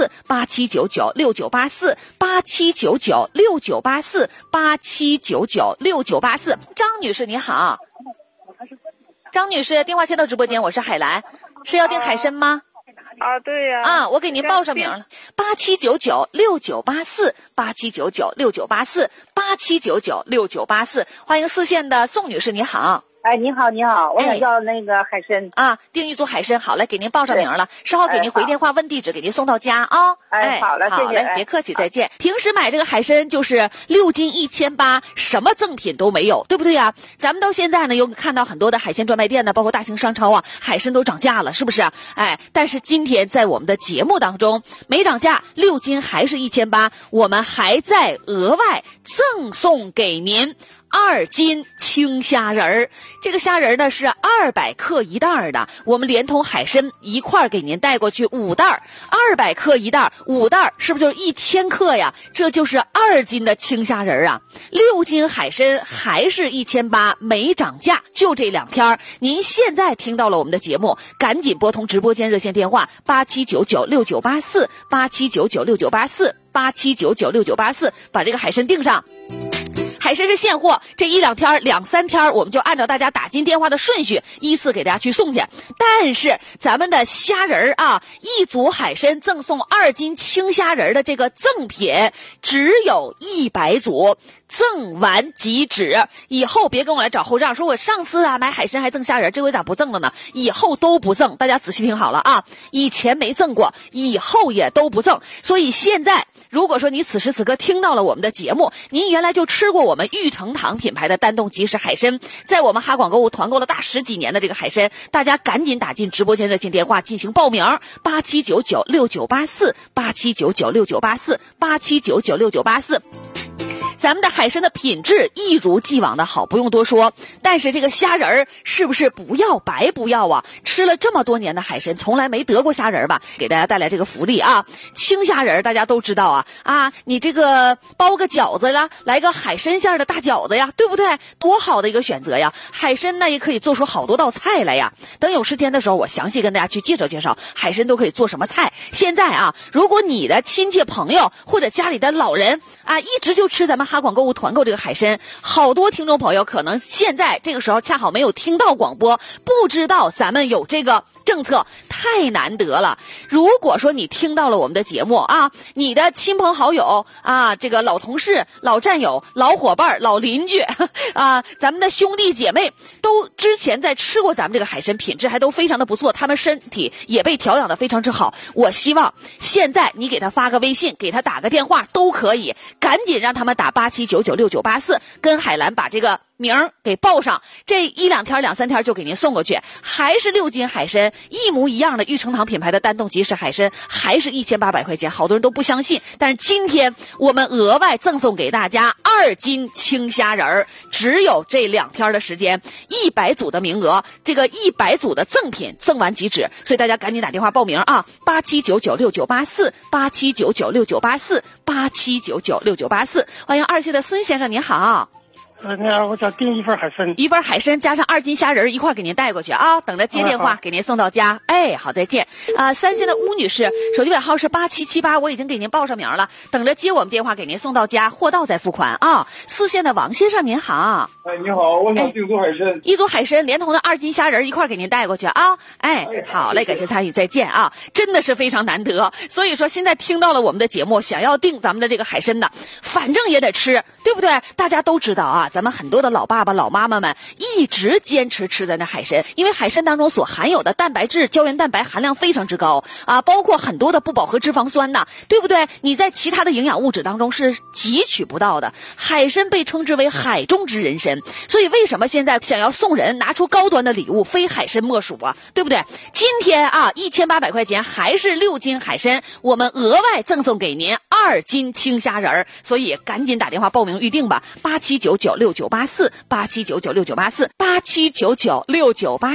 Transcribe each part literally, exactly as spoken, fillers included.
四八七九九六九八四八七九九六九八四八七九九六九八四。张女士你好。张女士，电话接到直播间，我是海兰，是要订海参吗？ 啊，对呀。 啊，我给您报上名了，八七九九六九八四八七九九六九八四八七九九六九八四。欢迎四线的宋女士，你好。 哎，你好，你好，我想要那个海参、 哎、啊，订一组海参，好嘞，给您报上名了，稍后给您回电话问地址，给您送到家啊、哦。 哎，好了， 好嘞， 谢谢， 别客气，再见。平时买这个海参就是六斤一千八，什么赠品都没有，对不对呀？咱们到现在呢，又看到很多的海鲜专卖店呢，包括大型商超啊，海参都涨价了，是不是？哎，但是今天在我们的节目当中没涨价，六斤还是一千八，我们还在额外赠送给您二斤青虾仁儿。这个虾仁儿呢是二百克一袋的，我们连同海参一块儿给您带过去五袋，二百克一袋，五袋是不是就是一千克呀？这就是二斤的青虾仁儿啊！六斤海参还是一千八，没涨价，就这两天。您现在听到了我们的节目，赶紧拨通直播间热线电话八七九九六九八四八七九九六九八四八七九九六九八四，把这个海参订上。海参是现货，这一两天两三天我们就按照大家打进电话的顺序依次给大家去送去。但是咱们的虾仁儿啊，一组海参赠送二斤青虾仁的这个赠品只有一百组，赠完即止。以后别跟我来找后账，说我上次啊买海参还赠虾仁，这回咋不赠了呢？以后都不赠，大家仔细听好了啊，以前没赠过，以后也都不赠。所以现在如果说你此时此刻听到了我们的节目，您原来就吃过我们玉成堂品牌的丹东即食海参，在我们哈广购物团购了大十几年的这个海参，大家赶紧打进直播间热线电话进行报名，八七九九六九八四八七九九六九八四八七九九六九八四。咱们的海参的品质一如既往的好，不用多说。但是这个虾仁儿是不是不要白不要啊？吃了这么多年的海参，从来没得过虾仁儿吧？给大家带来这个福利啊！青虾仁儿大家都知道啊啊，你这个包个饺子啦，来个海参馅的大饺子呀，对不对？多好的一个选择呀！海参呢也可以做出好多道菜来呀。等有时间的时候，我详细跟大家去介绍介绍海参都可以做什么菜。现在啊，如果你的亲戚朋友或者家里的老人啊，一直就吃咱们哈广购物团购这个海参，好多听众朋友可能现在这个时候恰好没有听到广播，不知道咱们有这个政策，太难得了。如果说你听到了我们的节目啊，你的亲朋好友啊，这个老同事、老战友、老伙伴、老邻居啊，咱们的兄弟姐妹都之前在吃过咱们这个海参，品质还都非常的不错，他们身体也被调养的非常之好。我希望现在你给他发个微信，给他打个电话都可以，赶紧让他们打八七九九六九八四，跟海兰把这个名儿给报上，这一两天两三天就给您送过去。还是六斤海参，一模一样的玉成堂品牌的丹东即食海参，还是一千八百块钱，好多人都不相信。但是今天我们额外赠送给大家二斤青虾仁儿，只有这两天的时间，一百组的名额，这个一百组的赠品赠完即止，所以大家赶紧打电话报名啊！八七九九六九八四八七九九六九八四八七九九六九八四。欢迎二线的孙先生，您好。 呃，那样我想订一份海参， 一份海参加上二斤虾仁一块给您带过去啊，等着接电话给您送到家。哎，好，再见。啊、呃，三线的吴女士，手机尾号是八七七八，我已经给您报上名了，等着接我们电话给您送到家，货到再付款啊。四线的王先生您好。 哎，你好，我想订组海参、哎， 一组海参连同的二斤虾仁一块给您带过去啊。哎，好嘞，感谢参与，再见啊，真的是非常难得。所以说现在听到了我们的节目，想要订咱们的这个海参的，反正也得吃，对不对？大家都知道啊。咱们很多的老爸爸老妈妈们一直坚持吃咱的海参，因为海参当中所含有的蛋白质胶原蛋白含量非常之高啊，包括很多的不饱和脂肪酸呐，对不对？你在其他的营养物质当中是汲取不到的。海参被称之为海中之人参，所以为什么现在想要送人拿出高端的礼物，非海参莫属啊，对不对？今天啊一千八百块钱还是六斤海参，我们额外赠送给您二斤青虾仁儿，所以赶紧打电话报名预定吧，八七九九六九八四八七九九六九八四八七九九六九八四。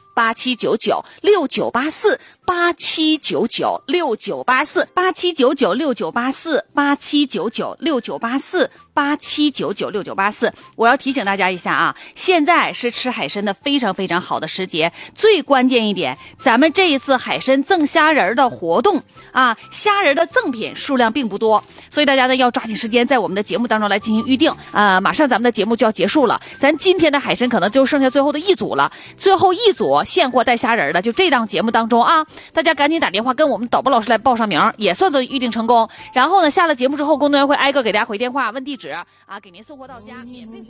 八七九九六九八四八七九九六九八四八七九九六九八四八七九九六九八四八七九九六九八四。我要提醒大家一下啊，现在是吃海参的非常非常好的时节，最关键一点，咱们这一次海参赠虾仁的活动啊，虾仁的赠品数量并不多，所以大家呢要抓紧时间在我们的节目当中来进行预定啊、呃！马上咱们的节目就要结束了，咱今天的海参可能就剩下最后的一组了，最后一组现货带虾仁的，就这档节目当中啊，大家赶紧打电话跟我们导播老师来报上名，也算作预定成功。然后呢，下了节目之后，工作人员会挨个给大家回电话问地址啊，给您送货到家，免费送。